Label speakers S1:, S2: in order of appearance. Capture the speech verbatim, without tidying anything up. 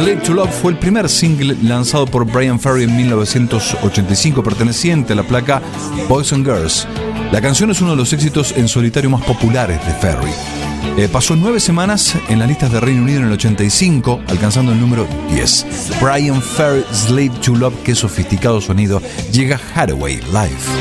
S1: Slave to Love fue el primer single lanzado por Bryan Ferry en mil novecientos ochenta y cinco, perteneciente a la placa Boys and Girls. La canción es uno de los éxitos en solitario más populares de Ferry. Eh, pasó nueve semanas en las listas de Reino Unido en el ochenta y cinco, alcanzando el número diez. Bryan Ferry, Slave to Love, qué sofisticado sonido, llega Hathaway Live.